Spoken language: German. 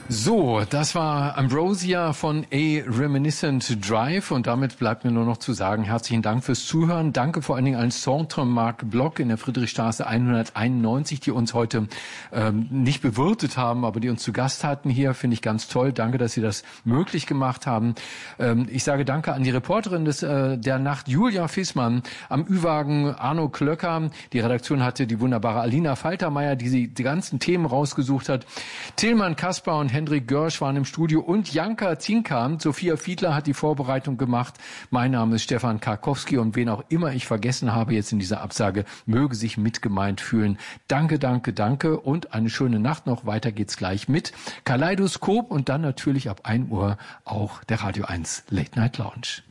So, das war Ambrosia von A Reminiscent Drive und damit bleibt mir nur noch zu sagen, herzlichen Dank fürs Zuhören. Danke vor allen Dingen an Centre Marc Bloch in der Friedrichstraße 191, die uns heute nicht bewirtet haben, aber die uns zu Gast hatten hier. Finde ich ganz toll. Danke, dass Sie das möglich gemacht haben. Ich sage danke an die Reporterin der Nacht, Julia Fissmann, am Ü-Wagen Arno Klöcker. Die Redaktion hatte die wunderbare Alina Faltermeier, die ganzen Themen rausgesucht hat. Tillmann Kasper und Hendrik Görsch waren im Studio und Janka Zinkamp. Sophia Fiedler hat die Vorbereitung gemacht. Mein Name ist Stefan Karkowski und wen auch immer ich vergessen habe jetzt in dieser Absage, möge sich mitgemeint fühlen. Danke, danke, danke und eine schöne Nacht noch. Weiter geht's gleich mit Kaleidoskop und dann natürlich ab 1 Uhr auch der Radio 1 Late Night Lounge.